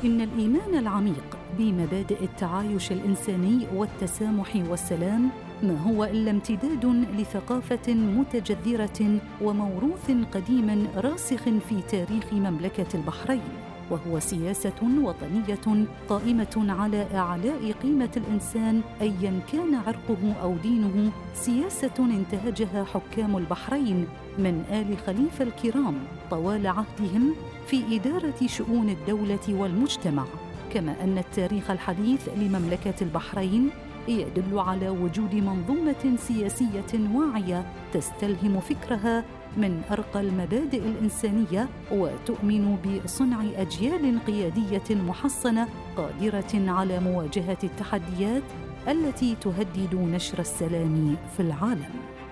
إن الإيمان العميق بمبادئ التعايش الإنساني والتسامح والسلام ما هو إلا امتداد لثقافة متجذرة وموروث قديم راسخ في تاريخ مملكة البحرين، وهو سياسة وطنية قائمة على إعلاء قيمة الإنسان أياً كان عرقه أو دينه، سياسة انتهجها حكام البحرين من آل خليفة الكرام طوال عهدهم في إدارة شؤون الدولة والمجتمع. كما أن التاريخ الحديث لمملكة البحرين يدل على وجود منظومة سياسية واعية تستلهم فكرها من أرقى المبادئ الإنسانية وتؤمن بصنع أجيال قيادية محصنة قادرة على مواجهة التحديات التي تهدد نشر السلام في العالم.